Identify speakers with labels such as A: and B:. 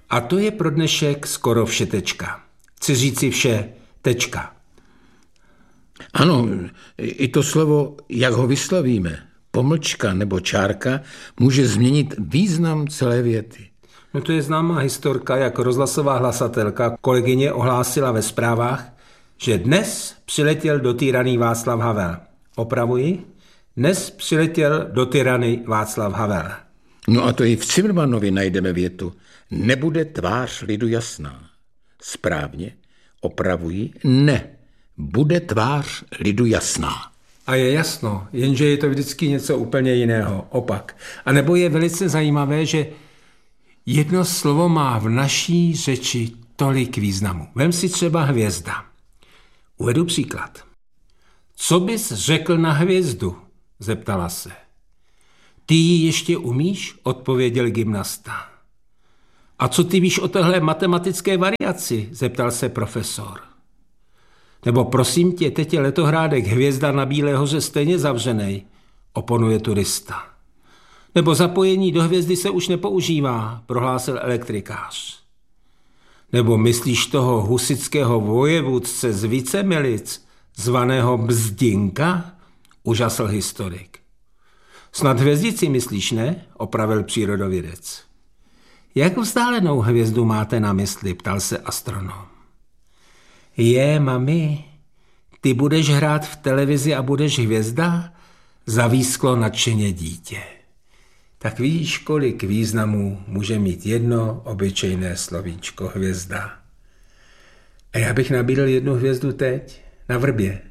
A: A to je pro dnešek skoro vše tečka. Chci říci vše tečka.
B: Ano, i to slovo, jak ho vyslovíme, pomlčka nebo čárka, může změnit význam celé věty.
A: No to je známá historka, jak rozhlasová hlasatelka kolegyně ohlásila ve zprávách, že dnes přiletěl do Týrany Václav Havel. Opravuji, dnes přiletěl do Týrany Václav Havel.
B: No a to i v Cimrmanovi najdeme větu. Nebude tvář lidu jasná. Správně, opravuji, ne. Bude tvář lidu jasná.
A: A je jasno, jenže je to vždycky něco úplně jiného, opak. A nebo je velice zajímavé, že jedno slovo má v naší řeči tolik významu. Vem si třeba hvězda. Uvedu příklad. Co bys řekl na hvězdu? Zeptala se. Ty ji ještě umíš? Odpověděl gymnasta. A co ty víš o téhle matematické variaci? Zeptal se profesor. Nebo prosím tě, teď je letohrádek Hvězda na Bílé hoře stejně zavřenej, oponuje turista. Nebo zapojení do hvězdy se už nepoužívá, prohlásil elektrikář. Nebo myslíš toho husitského vojevůdce z Vícemilic, zvaného Bzdinka? Užasl historik. Snad hvězdici myslíš, ne? Opravil přírodovědec. Jak vzdálenou hvězdu máte na mysli? Ptal se astronom. Mami, ty budeš hrát v televizi a budeš hvězda? Zavísklo nadšeně dítě. Tak víš, kolik významů může mít jedno obyčejné slovíčko hvězda. A já bych nabídl jednu hvězdu teď, na Vrbě.